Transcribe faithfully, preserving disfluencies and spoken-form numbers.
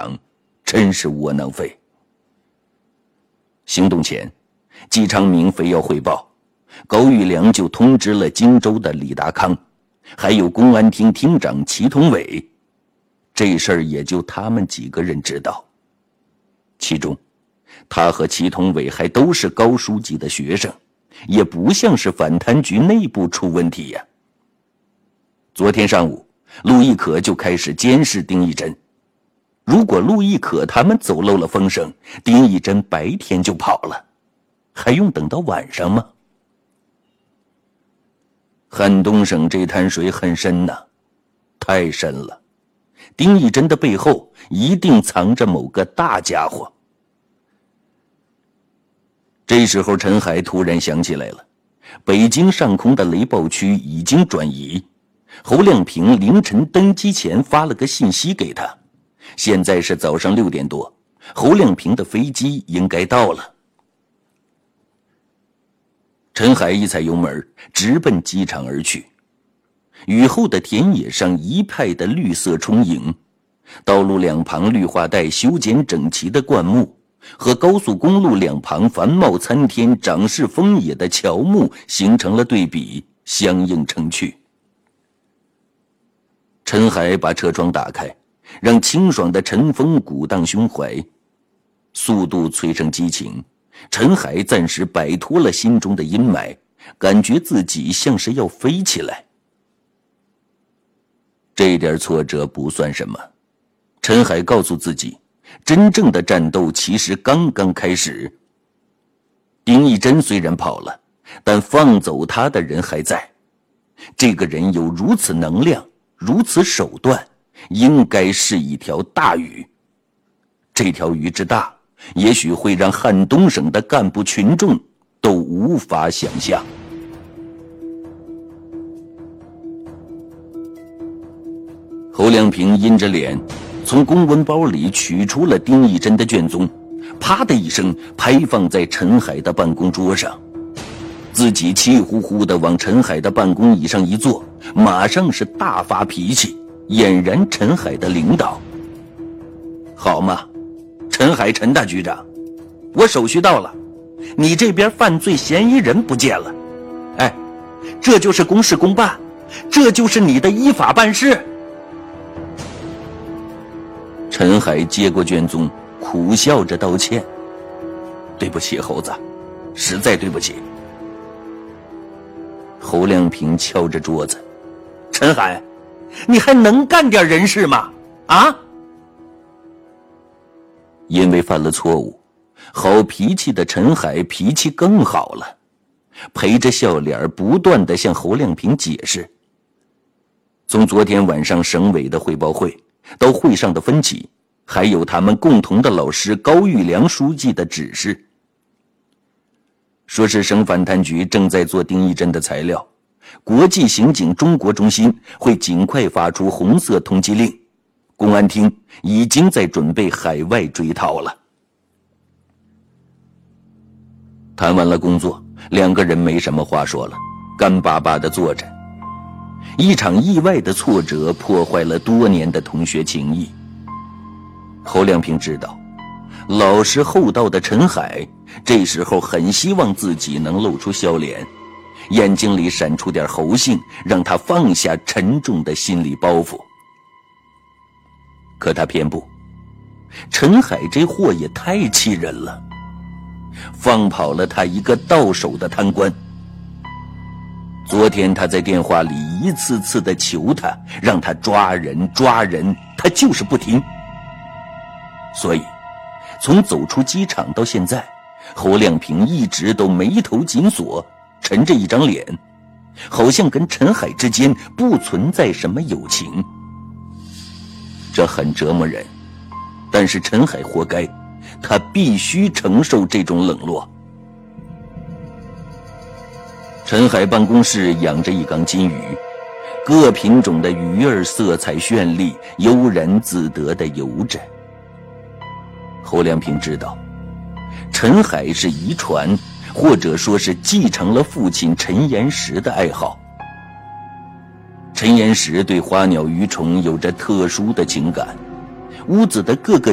长，真是窝囊废。行动前，季昌明非要汇报，高玉良就通知了荆州的李达康，还有公安厅厅长祁同伟。这事儿也就他们几个人知道。其中，他和祁同伟还都是高书记的学生，也不像是反贪局内部出问题呀。昨天上午，陆亦可就开始监视丁义珍。如果陆亦可他们走漏了风声，丁义珍白天就跑了，还用等到晚上吗？汉东省这滩水很深呐，太深了。丁义珍的背后一定藏着某个大家伙。这时候陈海突然想起来了，北京上空的雷暴区已经转移。侯亮平凌晨登机前发了个信息给他，现在是早上六点多，侯亮平的飞机应该到了。陈海一踩油门，直奔机场而去。雨后的田野上一派的绿色充盈，道路两旁绿化带修剪整齐的灌木，和高速公路两旁繁茂参天、长势丰野的乔木形成了对比，相映成趣。陈海把车窗打开，让清爽的晨风鼓荡胸怀，速度催生激情。陈海暂时摆脱了心中的阴霾，感觉自己像是要飞起来。这点挫折不算什么，陈海告诉自己，真正的战斗其实刚刚开始。丁义珍虽然跑了，但放走他的人还在。这个人有如此能量，如此手段，应该是一条大鱼。这条鱼之大，也许会让汉东省的干部群众都无法想象。侯亮平阴着脸，从公文包里取出了丁义珍的卷宗，啪的一声拍放在陈海的办公桌上。自己气呼呼地往陈海的办公椅上一坐，马上是大发脾气，俨然陈海的领导。好嘛，陈海陈大局长，我手续到了，你这边犯罪嫌疑人不见了。哎，这就是公事公办，这就是你的依法办事。陈海接过卷宗，苦笑着道歉：“对不起，猴子，实在对不起。”侯亮平敲着桌子：“陈海，你还能干点人事吗？啊？”因为犯了错误，好脾气的陈海脾气更好了，陪着笑脸不断地向侯亮平解释。从昨天晚上省委的汇报会到会上的分歧，还有他们共同的老师高玉良书记的指示，说是省反贪局正在做丁义珍的材料，国际刑警中国中心会尽快发出红色通缉令，公安厅已经在准备海外追逃了。谈完了工作，两个人没什么话说了，干巴巴地坐着。一场意外的挫折破坏了多年的同学情谊。侯亮平知道，老实厚道的陈海这时候很希望自己能露出笑脸，眼睛里闪出点猴性，让他放下沉重的心理包袱。可他偏不，陈海这货也太气人了，放跑了他一个到手的贪官。昨天他在电话里一次次的求他，让他抓人抓人，他就是不听。所以从走出机场到现在，侯亮平一直都眉头紧锁，沉着一张脸，好像跟陈海之间不存在什么友情。这很折磨人，但是陈海活该，他必须承受这种冷落。陈海办公室养着一缸金鱼，各品种的鱼儿色彩绚丽，悠然自得地游着。侯亮平知道，陈海是遗传，或者说是继承了父亲陈岩石的爱好。陈岩石对花鸟鱼虫有着特殊的情感，屋子的各个